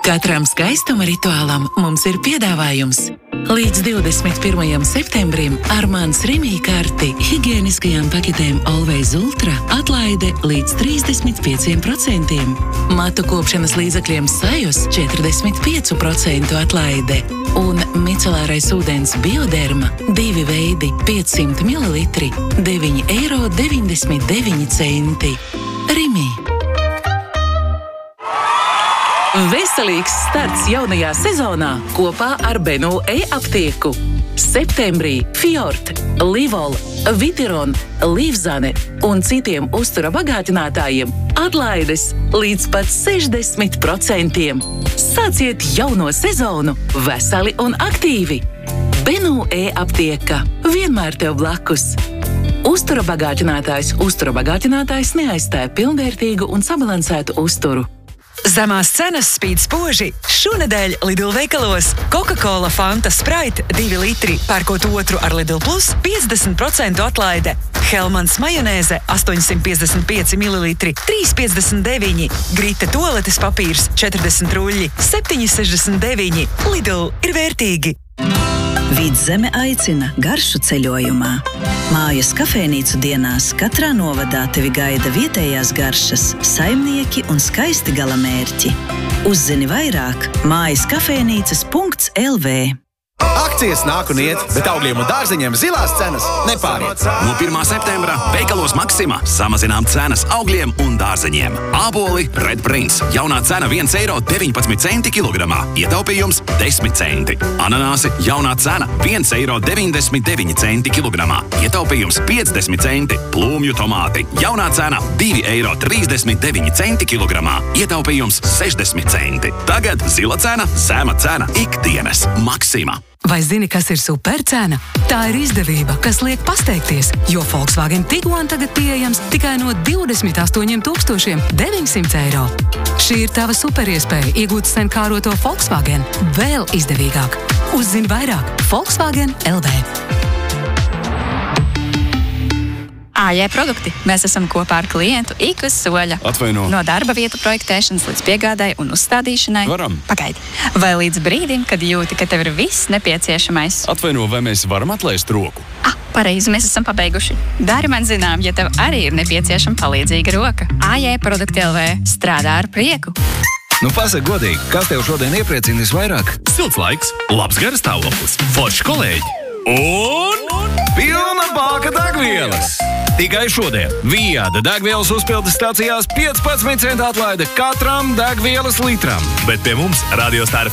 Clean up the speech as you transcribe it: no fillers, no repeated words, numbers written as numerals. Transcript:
Katram skaistuma rituālam mums ir piedāvājums. Līdz 21. septembrim ar mans Rimī karti higieniskajām paketēm Always Ultra atlaide līdz 35%. Matu kopšanas līdzekļiem Sajus 45% atlaide. Un micelārais ūdens Bioderma 2 veidi 500 ml 9,99 €. Rimī. Veselīgs starts jaunajā sezonā kopā ar Benu e-aptieku. Septembrī Fjord, Livol, Vitiron, Līvzane un citiem uztura bagātinātājiem atlaides līdz pat 60%. Sāciet jauno sezonu veseli un aktīvi. Benu e-aptieka vienmēr tev blakus. Uztura bagātinātājs neaizstāja pilnvērtīgu un sabalansētu uzturu. Zemās cenas spīd spoži. Šonedēļ Lidl veikalos Coca-Cola Fanta Sprite 2 litri, pērkot otru ar Lidl Plus 50% atlaide. Hellmans majonēze 855 ml 3,59. Grita toaletes papīrs 40 ruļļi 7,69. Lidl ir vērtīgi. Vidzeme aicina garšu ceļojumā. Mājas kafejnīcu dienās katrā novadā tevi gaida vietējās garšas, saimnieki un skaisti galamērķi. Uzzini vairāk mājas kafejnīcas.lv. Akcijas nāk un iet, bet augļiem un dārzeņiem zilās cenas nepāriet. No 1. septembra veikalos Maxima samazinām cenas augļiem un dārzeņiem. Āboli Red Prince jaunā cena 1,19 € kilogramā, ietaupījums 10 centi. Ananāsi jaunā cena 1,99 € kilogramā, ietaupījums 50 centi. Plūmju tomāti jaunā cena 2,39 € kilogramā, ietaupījums 60 centi. Tagad zila cena, zema cena ikdienas Maxima. Vai zini, kas ir supercena? Tā ir izdevība, kas liek pasteikties, jo Volkswagen Tiguan tagad pieejams tikai no 28 900 €. Šī ir tava superiespēja iegūt sen kāroto Volkswagen vēl izdevīgāk. Uzzini vairāk Volkswagen LV. AJ produkti. Mēs esam kopā ar klientu ik uz soļa. Atvaino. No darba vietu projektēšanas līdz piegādai un uzstādīšanai. Varam. Pagaidi. Vai līdz brīdim, kad jūti, ka tev ir viss nepieciešamais. Atvaino, vai mēs varam atlaist roku? Pareizi, mēs esam pabeiguši. Dari man zinām, ja tev arī ir nepieciešama palīdzīga roka. AJ produkti LV strādā ar prieku. Nu, pasaka godīgi, kas tev šodien iepriecina visvairāk? Silts laiks, labs garstāvoklis, forši kolēģi un Pilna bāka degvielas! Tikai šodien Viada degvielas uzpildes stācijās 15% atlaide katram degvielas litram. bet pie mums Radio Star